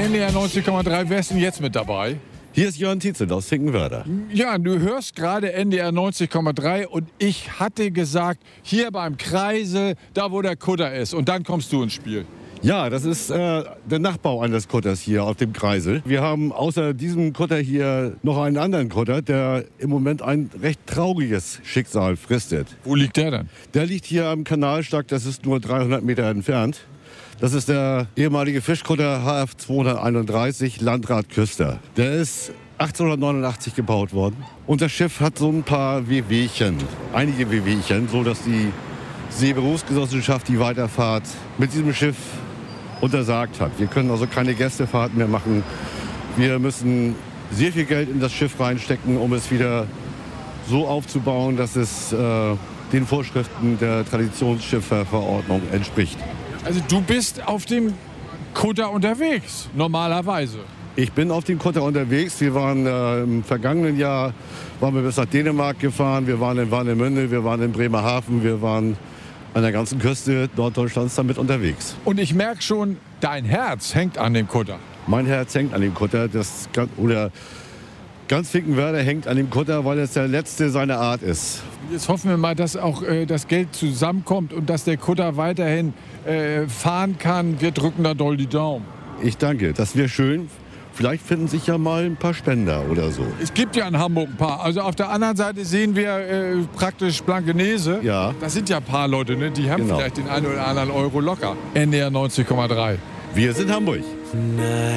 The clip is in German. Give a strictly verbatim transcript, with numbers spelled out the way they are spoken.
N D R neunzig Komma drei, wer ist denn jetzt mit dabei? Hier ist Jörn Tietze aus Finkenwerder. Ja, du hörst gerade N D R neunzig Komma drei und ich hatte gesagt, hier beim Kreisel, da wo der Kutter ist. Und dann kommst du ins Spiel. Ja, das ist äh, der Nachbau eines Kutters hier auf dem Kreisel. Wir haben außer diesem Kutter hier noch einen anderen Kutter, der im Moment ein recht trauriges Schicksal fristet. Wo liegt der denn? Der liegt hier am Kanalstag, das ist nur dreihundert Meter entfernt. Das ist der ehemalige Fischkutter H F zweihunderteinunddreißig Landrat Küster. Der ist achtzehnhundertneunundachtzig gebaut worden. Und das Schiff hat so ein paar Wehwehchen, einige Wehwehchen, so dass die Seeberufsgenossenschaft die Weiterfahrt mit diesem Schiff untersagt hat. Wir können also keine Gästefahrten mehr machen. Wir müssen sehr viel Geld in das Schiff reinstecken, um es wieder so aufzubauen, dass es äh, den Vorschriften der Traditionsschifferverordnung entspricht. Also du bist auf dem Kutter unterwegs, normalerweise. Ich bin auf dem Kutter unterwegs. Wir waren äh, im vergangenen Jahr waren wir bis nach Dänemark gefahren. Wir waren in Warnemünde, wir waren in Bremerhaven, wir waren an der ganzen Küste Norddeutschlands damit unterwegs. Und ich merke schon, dein Herz hängt an dem Kutter. Mein Herz hängt an dem Kutter. Das, oder ganz Finkenwerder hängt an dem Kutter, weil es der letzte seiner Art ist. Jetzt hoffen wir mal, dass auch äh, das Geld zusammenkommt und dass der Kutter weiterhin äh, fahren kann. Wir drücken da doll die Daumen. Ich danke, das wäre schön. Vielleicht finden sich ja mal ein paar Spender oder so. Es gibt ja in Hamburg ein paar. Also auf der anderen Seite sehen wir äh, praktisch Blankenese. Ja. Das sind ja ein paar Leute, ne? Die haben Genau. vielleicht den einen oder anderen Euro locker. N D R neunzig Komma drei. Wir sind Hamburg.